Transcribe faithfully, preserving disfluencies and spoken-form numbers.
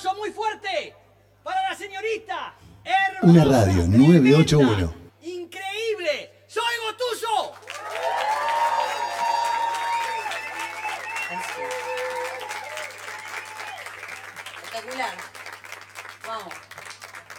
aplauso muy fuerte para la señorita. Hermosa, Una radio nueve ocho uno. Increíble. Soy Gotuso. Espectacular. Vamos.